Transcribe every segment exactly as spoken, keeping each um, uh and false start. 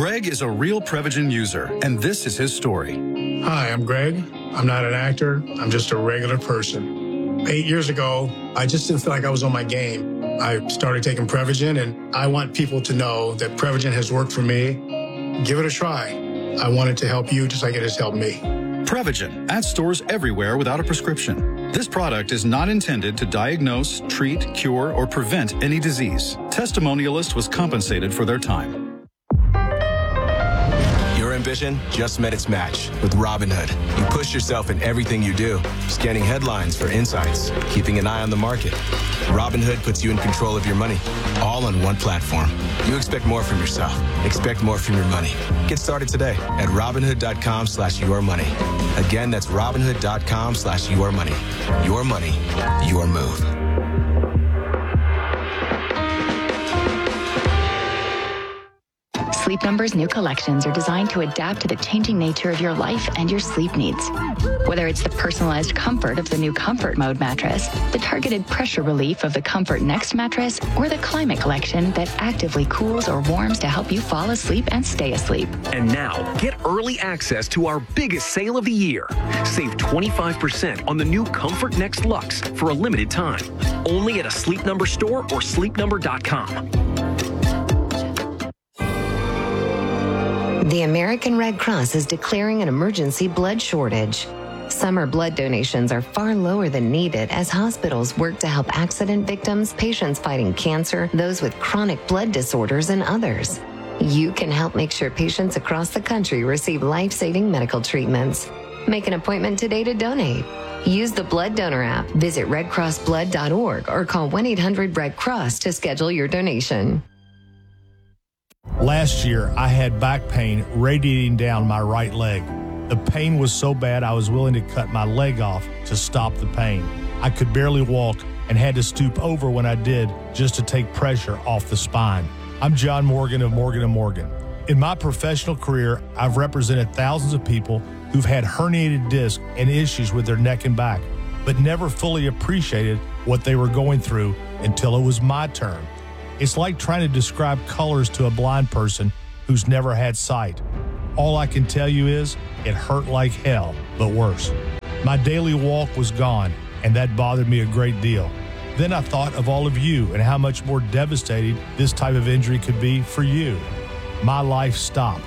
Greg is a real Prevagen user, and this is his story. Hi, I'm Greg. I'm not an actor. I'm just a regular person. Eight years ago, I just didn't feel like I was on my game. I started taking Prevagen, and I want people to know that Prevagen has worked for me. Give it a try. I want it to help you just like it has helped me. Prevagen at stores everywhere without a prescription. This product is not intended to diagnose, treat, cure, or prevent any disease. Testimonialist was compensated for their time. Ambition just met its match with Robinhood. You push yourself in everything you do, scanning headlines for insights, keeping an eye on the market. Robinhood puts you in control of your money, all on one platform. You expect more from yourself. Expect more from your money. Get started today at Robinhood.com slash your money. Again, that's Robinhood.com slash your money. Your money, your move. Sleep Number's new collections are designed to adapt to the changing nature of your life and your sleep needs. Whether it's the personalized comfort of the new Comfort Mode mattress, the targeted pressure relief of the Comfort Next mattress, or the Climate Collection that actively cools or warms to help you fall asleep and stay asleep. And now, get early access to our biggest sale of the year. Save twenty-five percent on the new Comfort Next Luxe for a limited time. Only at a Sleep Number store or sleep number dot com. The American Red Cross is declaring an emergency blood shortage. Summer blood donations are far lower than needed as hospitals work to help accident victims, patients fighting cancer, those with chronic blood disorders, and others. You can help make sure patients across the country receive life-saving medical treatments. Make an appointment today to donate. Use the Blood Donor app, visit red cross blood dot org, or call one eight hundred red cross to schedule your donation. Last year, I had back pain radiating down my right leg. The pain was so bad I was willing to cut my leg off to stop the pain. I could barely walk and had to stoop over when I did just to take pressure off the spine. I'm John Morgan of Morgan and Morgan. In my professional career, I've represented thousands of people who've had herniated discs and issues with their neck and back, but never fully appreciated what they were going through until it was my turn. It's like trying to describe colors to a blind person who's never had sight. All I can tell you is it hurt like hell, but worse. My daily walk was gone, and that bothered me a great deal. Then I thought of all of you and how much more devastating this type of injury could be for you. My life stopped.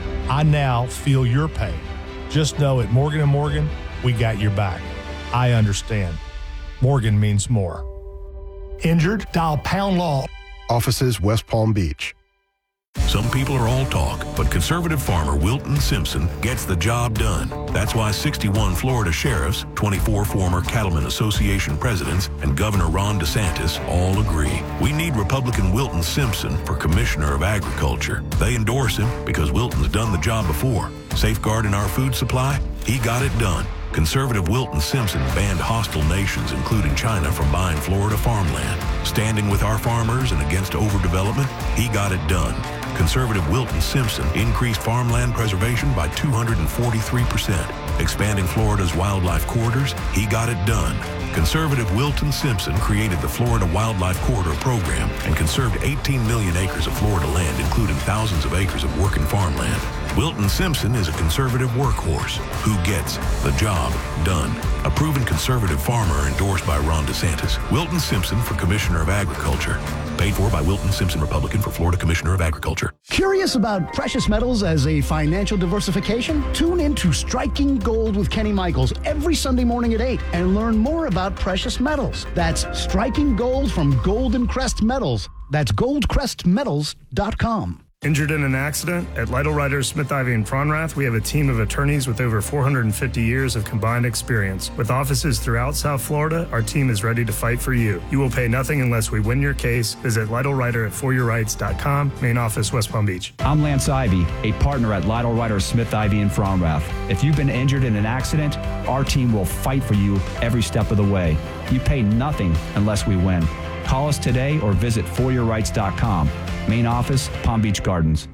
I now feel your pain. Just know at Morgan and Morgan, we got your back. I understand. Morgan means more. Injured? Dial pound law. Offices West Palm Beach. Some people are all talk, but conservative farmer Wilton Simpson gets the job done. That's why sixty-one Florida sheriffs, twenty-four former Cattlemen Association presidents, and Governor Ron DeSantis all agree. We need Republican Wilton Simpson for Commissioner of Agriculture. They endorse him because Wilton's done the job before. Safeguarding our food supply? He got it done. Conservative Wilton Simpson banned hostile nations, including China, from buying Florida farmland. Standing with our farmers and against overdevelopment, he got it done. Conservative Wilton Simpson increased farmland preservation by two hundred forty-three percent. Expanding Florida's wildlife corridors, he got it done. Conservative Wilton Simpson created the Florida Wildlife Corridor Program and conserved eighteen million acres of Florida land, including thousands of acres of working farmland. Wilton Simpson is a conservative workhorse who gets the job done. A proven conservative farmer endorsed by Ron DeSantis. Wilton Simpson for Commissioner of Agriculture. Paid for by Wilton Simpson, Republican, for Florida Commissioner of Agriculture. Curious about precious metals as a financial diversification? Tune in to Striking Gold with Kenny Michaels every Sunday morning at eight and learn more about precious metals. That's Striking Gold from Golden Crest Metals. That's gold crest metals dot com. Injured in an accident? At Lytle Writers, Smith, Ivy, and Fronrath, we have a team of attorneys with over four hundred fifty years of combined experience. With offices throughout South Florida, our team is ready to fight for you. You will pay nothing unless we win your case. Visit Lytle Writer at for your rights dot com, main office, West Palm Beach. I'm Lance Ivy, a partner at Lytle Writers, Smith, Ivy, and Fronrath. If you've been injured in an accident, our team will fight for you every step of the way. You pay nothing unless we win. Call us today or visit for your rights dot com. Main office, Palm Beach Gardens.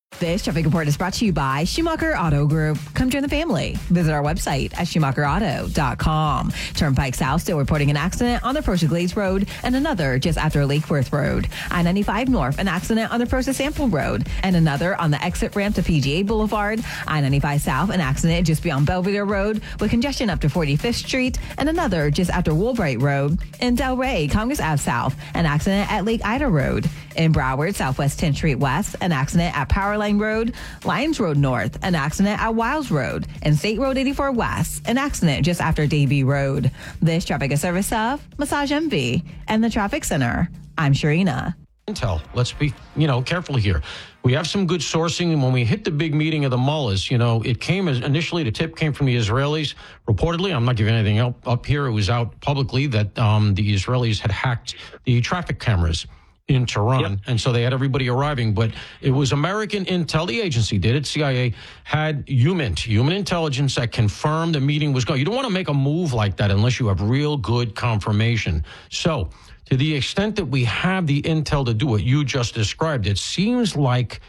This traffic report is brought to you by Schumacher Auto Group. Come join the family. Visit our website at schumacher auto dot com. Turnpike South still reporting an accident on the Prosser Glades Road and another just after Lake Worth Road. I ninety-five North, an accident on the Prosser Sample Road and another on the exit ramp to P G A Boulevard. I ninety-five South, an accident just beyond Belvedere Road with congestion up to forty-fifth Street and another just after Woolbright Road. In Delray, Congress Avenue South, an accident at Lake Ida Road. In Broward, Southwest tenth Street West, an accident at Powerline Road, Lyons Road North, an accident at Wiles Road, and State Road eighty-four West, an accident just after Davie Road. This traffic is service of Massage M V and the Traffic Center. I'm Sharina. Intel. Let's be, you know, careful here. We have some good sourcing, and when we hit the big meeting of the mullahs, you know, it came as initially the tip came from the Israelis. Reportedly, I'm not giving anything up, up here. It was out publicly that um, the Israelis had hacked the traffic cameras in Tehran, yep. And so they had everybody arriving. But it was American Intel, the agency did it, C I A, had HUMINT, human intelligence, that confirmed the meeting was going. You don't want to make a move like that unless you have real good confirmation. So to the extent that we have the intel to do what you just described, it seems like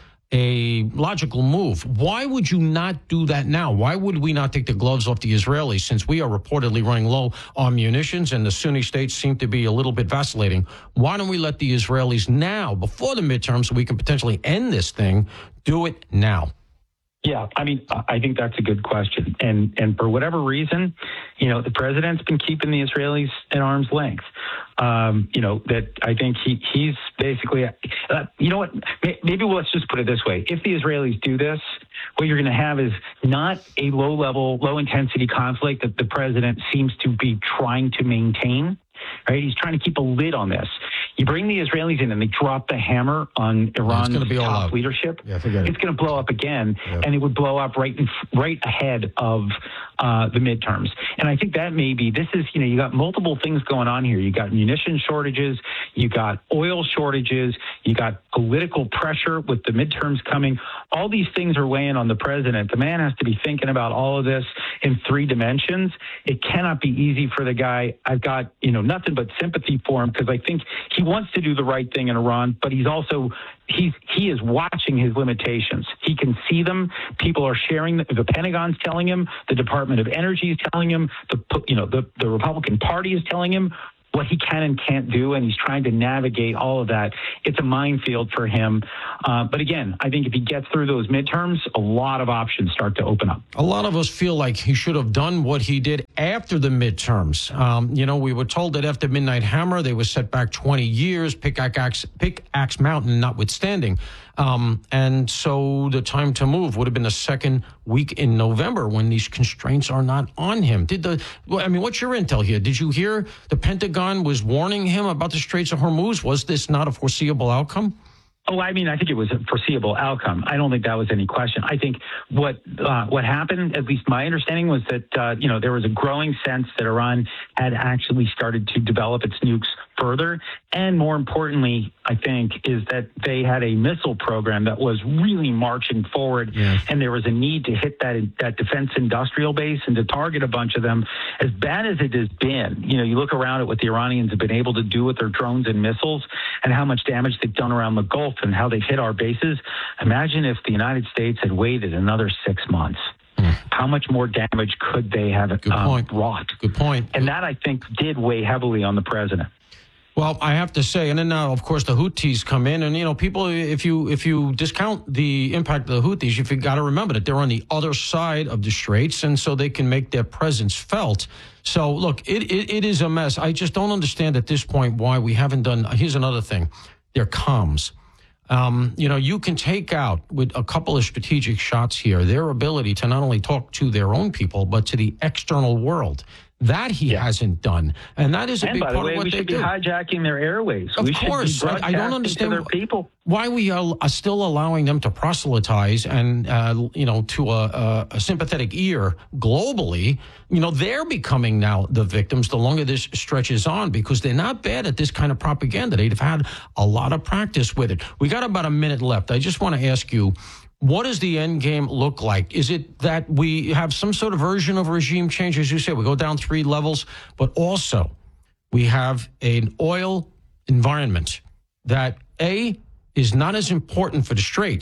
a logical move. Why would you not do that now? Why would we not take the gloves off the Israelis, since we are reportedly running low on munitions and the Sunni states seem to be a little bit vacillating? Why don't we let the Israelis now, before the midterm, so we can potentially end this thing, do it now? Yeah, I mean, I think that's a good question. And and for whatever reason, you know, the president's been keeping the Israelis at arm's length. Um, you know, that I think he he's basically, uh, you know what, maybe well, let's just put it this way. If the Israelis do this, what you're going to have is not a low-level, low-intensity conflict that the president seems to be trying to maintain. Right? He's trying to keep a lid on this. You bring the Israelis in and they drop the hammer on Iran's top leadership. Yeah, forget it's it. going to blow up again, Yep. and it would blow up right in, right ahead of uh, the midterms. And I think that may be, this is, you know, you got multiple things going on here. You got munition shortages, you got oil shortages, you got political pressure with the midterms coming. All these things are weighing on the president. The man has to be thinking about all of this in three dimensions. It cannot be easy for the guy. I've got, you know, nothing but sympathy for him, because I think he wants to do the right thing in Iran, but he's also he's he is watching his limitations. He can see them. People are sharing. The, the Pentagon's telling him. The Department of Energy is telling him. The you know the the Republican Party is telling him what he can and can't do, and he's trying to navigate all of that. It's a minefield for him. Uh, but again, I think if he gets through those midterms, a lot of options start to open up. A lot of us feel like he should have done what he did after the midterms. Um, you know, we were told that after Midnight Hammer, they were set back twenty years, Pickaxe, Pickaxe Mountain notwithstanding. Um, and so the time to move would have been the second week in November, when these constraints are not on him. Did the, well, I mean, what's your intel here? Did you hear the Pentagon was warning him about the Straits of Hormuz? Was this not a foreseeable outcome? Oh, I mean, I think it was a foreseeable outcome. I don't think that was any question. I think what uh, what happened, at least my understanding, was that, uh, you know, there was a growing sense that Iran had actually started to develop its nukes further. And more importantly, I think, is that they had a missile program that was really marching forward. Yeah. And there was a need to hit that, that defense industrial base and to target a bunch of them. As bad as it has been, you know, you look around at what the Iranians have been able to do with their drones and missiles and how much damage they've done around the Gulf and how they've hit our bases. Imagine if the United States had waited another six months. Mm. How much more damage could they have Good um, point. wrought? Good point. And that, I think, did weigh heavily on the president. Well, I have to say, and then now, of course, the Houthis come in, and you know, people, if you if you discount the impact of the Houthis, you've got to remember that they're on the other side of the Straits, and so they can make their presence felt. So, look, it, it, it is a mess. I just don't understand at this point why we haven't done. Here's another thing: their comms. Um, you know, you can take out with a couple of strategic shots here their ability to not only talk to their own people but to the external world. That he yeah. hasn't done, and that is a and big by part the way, of what we they should do. Be hijacking their airways. Of we course, should be I, I don't understand their people. why we are, are still allowing them to proselytize and uh, you know to a, a, a sympathetic ear globally. You know, they're becoming now the victims the longer this stretches on, because they're not bad at this kind of propaganda. They've had a lot of practice with it. We got about a minute left. I just want to ask you, what does the end game look like? Is it that we have some sort of version of regime change? As you say, we go down three levels, but also we have an oil environment that, A, is not as important for the Straits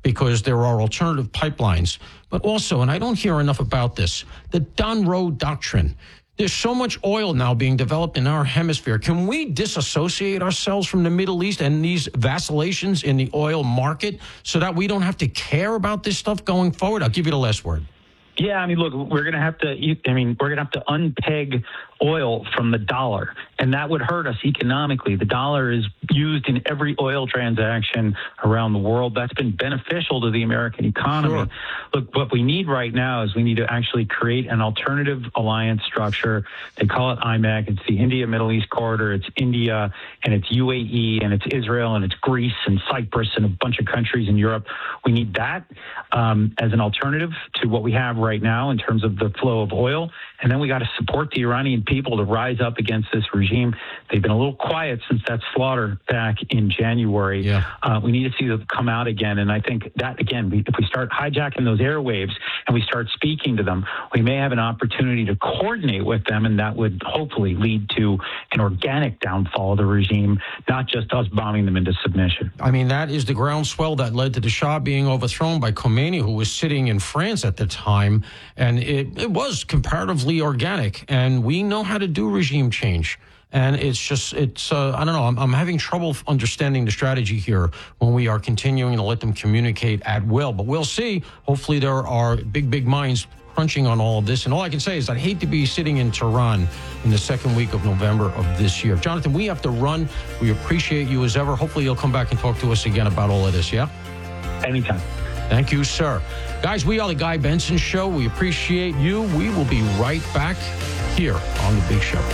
because there are alternative pipelines. But also, and I don't hear enough about this, the Don Road Doctrine. There's so much oil now being developed in our hemisphere. Can we disassociate ourselves from the Middle East and these vacillations in the oil market so that we don't have to care about this stuff going forward? I'll give you the last word. Yeah, I mean, look, we're going to have to, I mean, we're going to have to unpeg oil from the dollar, and that would hurt us economically. The dollar is used in every oil transaction around the world. That's been beneficial to the American economy. Sure. Look, what we need right now is we need to actually create an alternative alliance structure. They call it I MEC. It's the India Middle East Corridor. It's India, and it's U A E, and it's Israel, and it's Greece, and Cyprus, and a bunch of countries in Europe. We need that um, as an alternative to what we have right now in terms of the flow of oil. And then we got to support the Iranian people to rise up against this regime. They've been a little quiet since that slaughter back in January. Yeah. Uh, we need to see them come out again. And I think that, again, we, if we start hijacking those airwaves and we start speaking to them, we may have an opportunity to coordinate with them, and that would hopefully lead to an organic downfall of the regime, not just us bombing them into submission. I mean, that is the groundswell that led to the Shah being overthrown by Khomeini, who was sitting in France at the time. And it, it was comparatively organic, and we know how to do regime change. And it's just, it's, uh, I don't know, I'm, I'm having trouble understanding the strategy here when we are continuing to let them communicate at will. But we'll see. Hopefully there are big, big minds crunching on all of this. And all I can say is I'd hate to be sitting in Tehran in the second week of November of this year. Jonathan, we have to run. We appreciate you as ever. Hopefully you'll come back and talk to us again about all of this, yeah? Anytime. Thank you, sir. Guys, we are the Guy Benson Show. We appreciate you. We will be right back here on The Big Show.